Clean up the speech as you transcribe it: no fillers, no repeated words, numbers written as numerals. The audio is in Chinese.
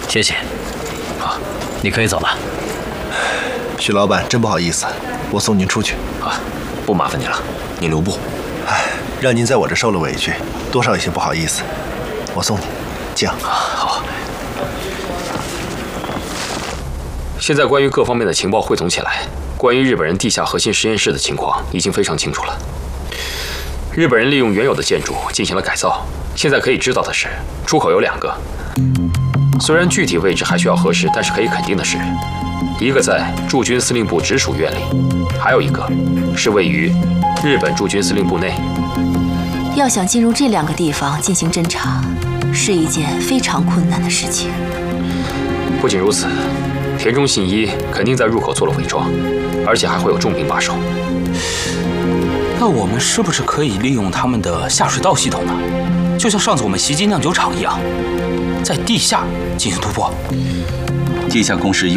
谢谢。好，你可以走了。 许老板，真不好意思，我送您出去。 啊，不麻烦你了，你留步。 哎，让您在我这受了委屈，多少有些不好意思。我送你，这样。 好。 现在关于各方面的情报汇总起来，关于日本人地下核心实验室的情况已经非常清楚了。日本人利用原有的建筑进行了改造，现在可以知道的是，出口有2个。虽然具体位置还需要核实，但是可以肯定的是，一个在驻军司令部直属院里，还有一个是位于日本驻军司令部内。 要想进入这2个地方进行侦查，是一件非常困难的事情。 不仅如此，田中信一肯定在入口做了伪装，而且还会有重兵把守。 那我们是不是可以利用他们的下水道系统呢？就像上次我们袭击酿酒厂一样，在地下进行突破。 地下工事